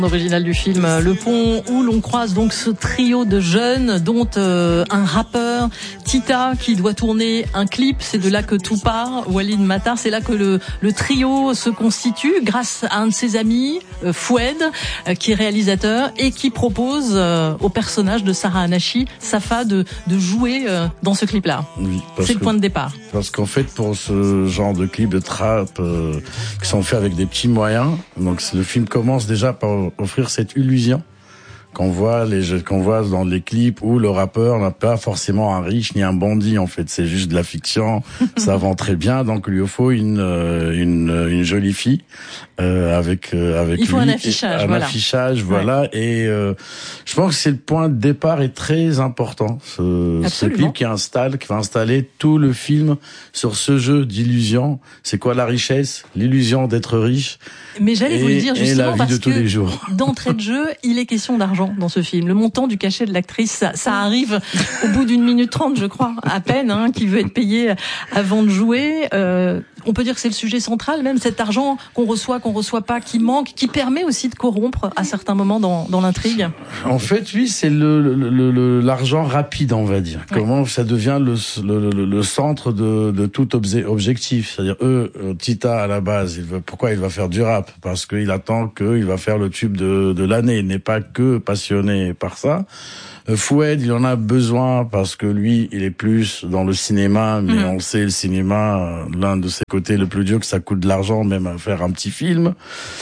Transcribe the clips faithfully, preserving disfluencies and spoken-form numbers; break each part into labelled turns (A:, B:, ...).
A: Original du film Le Pont, où l'on croise donc ce trio de jeunes, dont euh, un rappeur, Tita, qui doit tourner un clip. C'est de là que tout part. Walid Matar, c'est là que le, le trio se constitue grâce à un de ses amis, euh, Foued, euh, qui est réalisateur et qui propose euh, au personnage de Sarah Anachi, Safa, de, de jouer euh, dans ce clip-là.
B: Oui,
A: c'est le point de départ.
B: Parce qu'en fait, pour ce genre de clip de trap euh, qui sont faits avec des petits moyens, donc le film commence déjà par offrir cette illusion qu'on voit les qu'on voit dans les clips où le rappeur n'a pas forcément un riche ni un bandit, en fait, c'est juste de la fiction. Ça vend très bien, donc il lui faut une une une jolie fille euh, avec avec
A: il faut
B: lui,
A: un affichage,
B: un
A: voilà.
B: affichage, voilà. Ouais. Et euh, je pense que c'est le point de départ est très important. Ce, ce clip qui installe, qui va installer tout le film sur ce jeu d'illusion. C'est quoi la richesse? L'illusion d'être riche.
A: Mais j'allais
B: et,
A: vous le dire justement
B: la vie
A: parce
B: de tous
A: que
B: les jours.
A: d'entrée de jeu, il est question d'argent dans ce film. Le montant du cachet de l'actrice, ça, ça arrive au bout d'une minute trente, je crois, à peine, hein, qui veut être payé avant de jouer. Euh, on peut dire que c'est le sujet central, même cet argent qu'on reçoit, qu'on reçoit pas, qui manque, qui permet aussi de corrompre à certains moments dans, dans l'intrigue.
B: En fait, oui, c'est le, le, le, l'argent rapide, on va dire. Ouais. Comment ça devient le, le, le centre de, de tout obje, objectif. C'est-à-dire, eux, Tita, à la base, il veut, pourquoi il va faire du rap? Parce qu'il attend qu'il va faire le tube de, de l'année. Il n'est pas que passionné par ça. Foued, il en a besoin parce que lui, il est plus dans le cinéma, mais mmh. on sait, le cinéma, l'un de ses côtés le plus dur, que ça coûte de l'argent même à faire un petit film.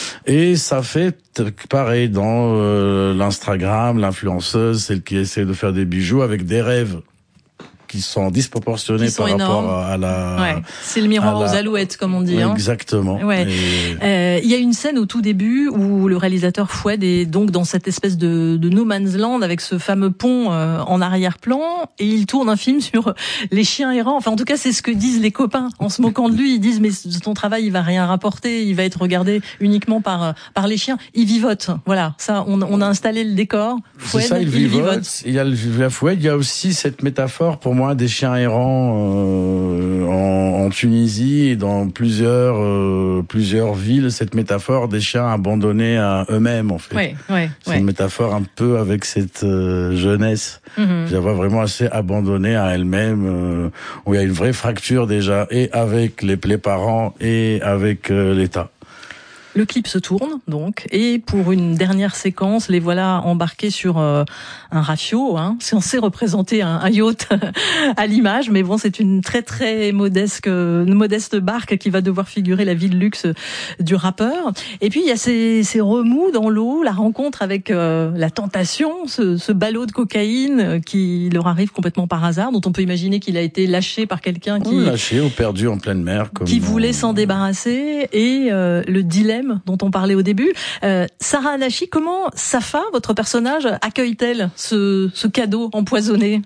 B: Et ça fait pareil dans euh, l'Instagram, l'influenceuse, celle qui essaie de faire des bijoux avec des rêves qui sont disproportionnés qui sont par énormes. Rapport à la...
A: Ouais. C'est le miroir la... aux alouettes, comme on dit.
B: Ouais,
A: hein.
B: Exactement.
A: Ouais. Et... Euh, il y a une scène au tout début où le réalisateur Foued est donc dans cette espèce de, de no man's land avec ce fameux pont euh, en arrière-plan, et il tourne un film sur les chiens errants. Enfin, en tout cas, c'est ce que disent les copains en se moquant de lui. Ils disent, mais ton travail, il va rien rapporter, il va être regardé uniquement par par les chiens. Il vivote. Voilà, ça, on, on a installé le décor. Foued,
B: c'est ça, il,
A: il
B: vivote.
A: vivote.
B: Il y a le la Foued, il y a aussi cette métaphore pour moi des chiens errants euh, en, en Tunisie et dans plusieurs euh, plusieurs villes, cette métaphore des chiens abandonnés à eux-mêmes, en fait.
A: Ouais, ouais,
B: c'est
A: ouais.
B: une métaphore un peu avec cette euh, jeunesse. Mm-hmm. Je la vois vraiment assez abandonnée à elle-même, euh, où il y a une vraie fracture déjà, et avec les, les parents et avec euh, l'État.
A: Le clip se tourne donc, et pour une dernière séquence, les voilà embarqués sur euh, un rafio, hein, censé représenter un, un yacht à l'image, mais bon, c'est une très très modeste, une modeste barque qui va devoir figurer la vie de luxe du rappeur. Et puis il y a ces, ces remous dans l'eau, la rencontre avec euh, la tentation, ce, ce ballot de cocaïne qui leur arrive complètement par hasard, dont on peut imaginer qu'il a été lâché par quelqu'un qui...
B: Oui, lâché ou perdu en pleine mer. Comme
A: qui voulait s'en débarrasser, et euh, le dilemme dont on parlait au début. Euh, Sarah Anachi, comment Safa, votre personnage, accueille-t-elle ce, ce cadeau empoisonné?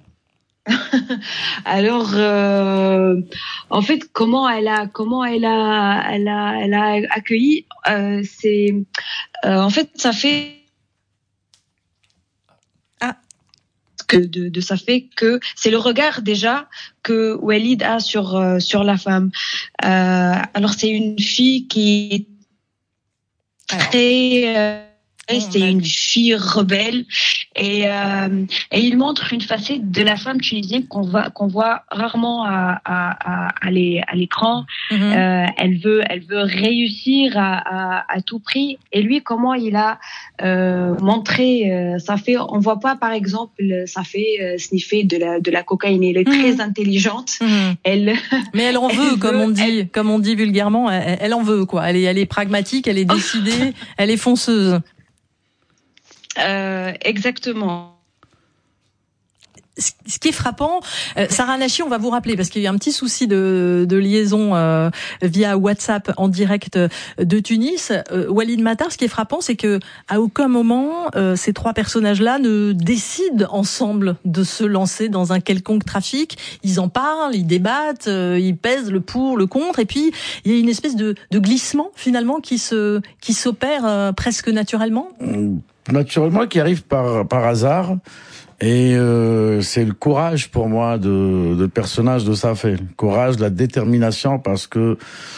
C: Alors, euh, en fait, comment elle a, comment elle a, elle a, elle a accueilli, euh, c'est, euh, en fait, ça fait
A: ah.
C: que de, de ça fait que c'est le regard déjà que Walid a sur euh, sur la femme. Euh, alors, c'est une fille qui est très euh, c'est une fille rebelle, et, euh, et il montre une facette de la femme tunisienne qu'on voit qu'on voit rarement à à à, à l'écran. Mm-hmm. Euh, elle veut elle veut réussir à, à à tout prix, et lui, comment il a euh, montré euh, ça fait on voit pas par exemple ça fait euh, sniffer de la de la cocaïne. Elle est mm-hmm. très intelligente.
A: Mm-hmm.
C: Elle
A: mais elle en veut, elle comme veut, on dit elle... comme on dit vulgairement, elle, elle en veut quoi. Elle est elle est pragmatique, elle est décidée, elle est fonceuse.
C: Euh, exactement.
A: Ce qui est frappant, euh, Sarah Anachi, on va vous rappeler, parce qu'il y a eu un petit souci de, de liaison euh, via WhatsApp en direct de Tunis. Euh, Walid Matar, ce qui est frappant, c'est que à aucun moment euh, ces trois personnages-là ne décident ensemble de se lancer dans un quelconque trafic. Ils en parlent, ils débattent, euh, ils pèsent le pour, le contre, et puis il y a une espèce de, de glissement finalement qui se qui s'opère euh, presque naturellement.
B: Naturellement, qui arrive par par hasard. Et euh, c'est le courage pour moi de, de personnage de Safa, le courage, la détermination, parce que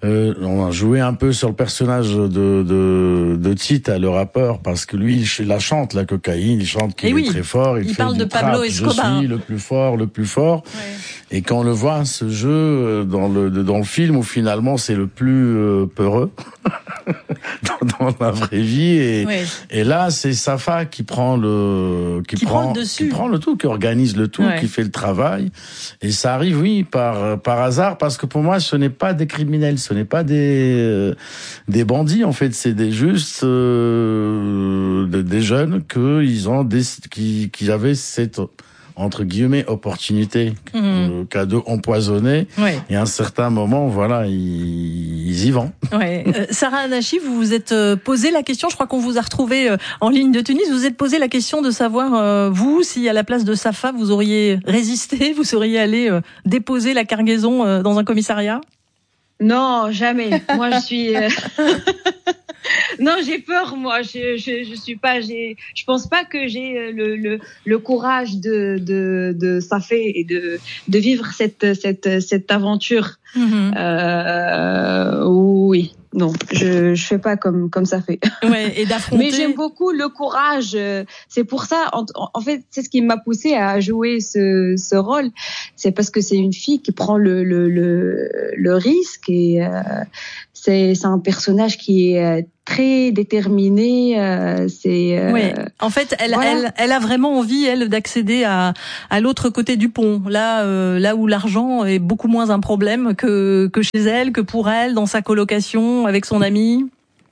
B: Euh, on a joué un peu sur le personnage de de, de Tita, le rappeur, parce que lui, il la chante la cocaïne, il chante qu'il
A: Et
B: est
A: oui,
B: très fort, il,
A: il
B: fait
A: parle
B: du
A: de Pablo
B: trap,
A: Escobar.
B: Je suis le plus fort, le plus fort.
A: Ouais.
B: Et quand on le voit, ce jeu dans le dans le film où finalement c'est le plus euh, peureux dans, dans la vraie vie, et
A: ouais.
B: et là c'est Safa qui prend le qui,
A: qui
B: prend,
A: prend le dessus.
B: qui prend le tout, qui organise le tout, ouais. qui fait le travail. Et ça arrive, oui, par par hasard, parce que pour moi, ce n'est pas des criminels, ce n'est pas des euh, des bandits. En fait, c'est des juste euh, des, des jeunes que ils ont des, qui qui avaient cette entre guillemets opportunité, mmh. le cadeau empoisonné. Ouais. Et à un certain moment, voilà, ils, ils y vont.
A: Ouais. Euh, Sarah Anachi, vous vous êtes euh, posé la question. Je crois qu'on vous a retrouvé euh, en ligne de Tunis. Vous vous êtes posé la question de savoir euh, vous, si à la place de Safa, vous auriez résisté, vous seriez allé euh, déposer la cargaison euh, dans un commissariat.
C: Non, jamais. Moi, je suis. Euh... Non, j'ai peur, moi. Je, je, je suis pas. J'ai. Je pense pas que j'ai le le le courage de de de Safé et de de vivre cette cette cette aventure. Mm-hmm. Euh, oui. Non, je je fais pas comme comme ça fait.
A: Ouais, et d'affronter.
C: Mais j'aime beaucoup le courage. C'est pour ça, en, en fait, c'est ce qui m'a poussée à jouer ce ce rôle. C'est parce que c'est une fille qui prend le le le, le risque, et euh, c'est c'est un personnage qui est très déterminé. Euh, c'est. Euh,
A: oui. En fait, elle voilà. elle elle a vraiment envie, elle, d'accéder à à l'autre côté du pont. Là euh, là où l'argent est beaucoup moins un problème que que chez elle, que pour elle dans sa colocation avec son ami.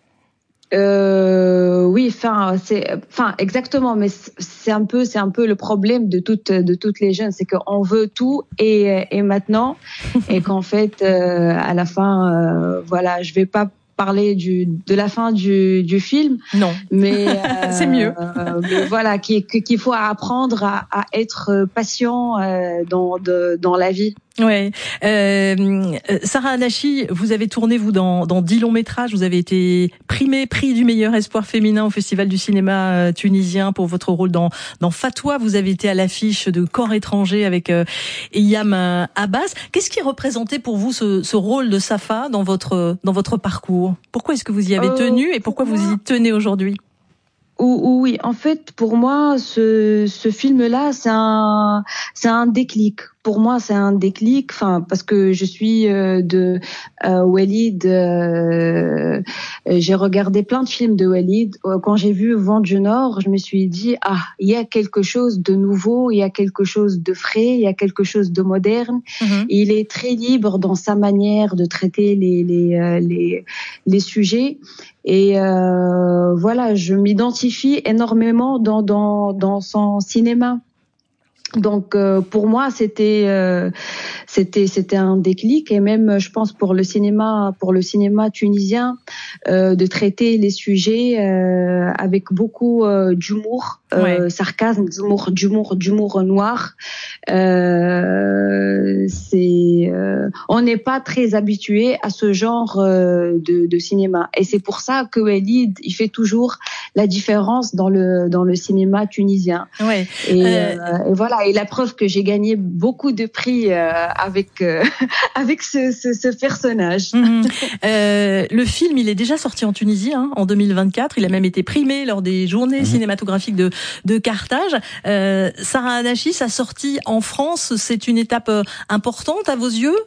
C: Euh, oui, enfin, c'est, enfin, exactement, mais c'est un peu, c'est un peu le problème de toutes, de toutes les jeunes, c'est qu'on veut tout et et maintenant, et qu'en fait, euh, à la fin, euh, voilà, je vais pas parler du de la fin du du film.
A: Non,
C: mais euh,
A: c'est mieux.
C: Euh, mais voilà, qu'il qu'il faut apprendre à, à être patient euh, dans de, dans la vie.
A: Ouais. Euh, Sarah Anachi, vous avez tourné vous dans dans dix longs métrages. Vous avez été primée prix du meilleur espoir féminin au Festival du cinéma tunisien pour votre rôle dans dans Fatwa. Vous avez été à l'affiche de Corps étranger avec euh, Eyam Abbas. Qu'est-ce qui représentait pour vous ce ce rôle de Safa dans votre dans votre parcours? Pourquoi est-ce que vous y avez tenu et pourquoi vous y tenez aujourd'hui?
C: Oui, en fait, pour moi, ce, ce film-là, c'est un, c'est un déclic. Pour moi, c'est un déclic, enfin, parce que je suis euh, de euh, Walid. Euh, j'ai regardé plein de films de Walid. Quand j'ai vu Vent du Nord, je me suis dit, ah, il y a quelque chose de nouveau, il y a quelque chose de frais, il y a quelque chose de moderne. Mm-hmm. Il est très libre dans sa manière de traiter les les euh, les, les sujets. Et euh, voilà, je m'identifie énormément dans dans dans son cinéma. Donc euh, pour moi c'était euh, c'était c'était un déclic, et même je pense pour le cinéma pour le cinéma tunisien euh, de traiter les sujets euh, avec beaucoup euh, d'humour, euh, ouais. sarcasme, d'humour d'humour d'humour noir. Euh, c'est euh, on n'est pas très habitué à ce genre euh, de, de cinéma, et c'est pour ça que Walid il fait toujours la différence dans le dans le cinéma tunisien.
A: Ouais.
C: Et, euh... Euh, et voilà. Et la preuve que j'ai gagné beaucoup de prix euh, avec euh, avec ce, ce, ce personnage.
A: Mmh. Euh, le film, il est déjà sorti en Tunisie hein, en deux mille vingt-quatre. Il a même été primé lors des journées mmh. cinématographiques de de Carthage. Euh, Sarah Anachi, sa sortie en France, c'est une étape importante à vos yeux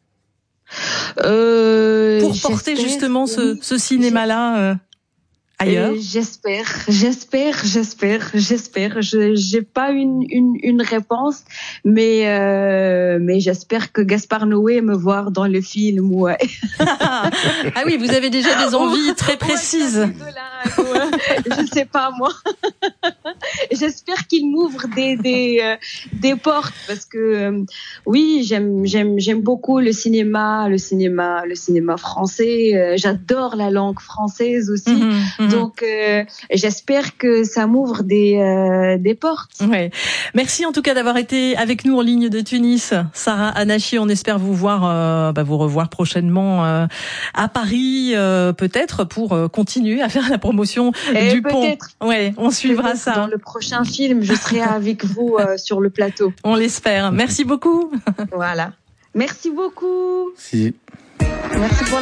C: euh,
A: pour porter justement ce, ce cinéma-là. Euh... Ailleurs.
C: J'espère, j'espère, j'espère, j'espère. Je j'ai pas une une une réponse, mais euh, mais j'espère que Gaspard Noé me voir dans le film. Ouais.
A: Ah oui, vous avez déjà des envies très précises.
C: Ouais, ouais, je sais pas moi. J'espère qu'il m'ouvre des des euh, des portes, parce que euh, oui, j'aime j'aime j'aime beaucoup le cinéma, le cinéma, le cinéma français. Euh, j'adore la langue française aussi. Mmh, mmh. Donc euh, j'espère que ça m'ouvre des euh, des portes.
A: Ouais. Merci en tout cas d'avoir été avec nous en ligne de Tunis, Sarah Anachi. On espère vous voir, euh, bah, vous revoir prochainement euh, à Paris, euh, peut-être pour euh, continuer à faire la promotion
C: Et
A: du pont. Ouais, on suivra
C: peut-être
A: ça.
C: Dans le prochain film, je serai avec vous euh, sur le plateau.
A: On l'espère. Merci beaucoup.
C: Voilà. Merci beaucoup.
B: Si.
C: Merci pour